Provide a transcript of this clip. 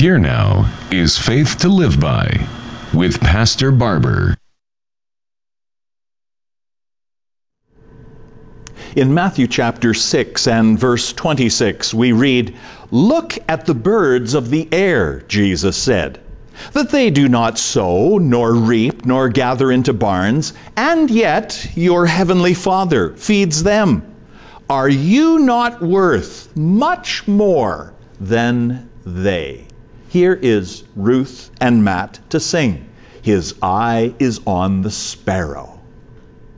Here now is Faith to Live By with Pastor Barber. In Matthew chapter 6 and verse 26, we read, "Look at the birds of the air," Jesus said, "that they do not sow, nor reap, nor gather into barns, and yet your heavenly Father feeds them. Are you not worth much more than they?" Here is Ruth and Matt to sing, "His eye is on the sparrow."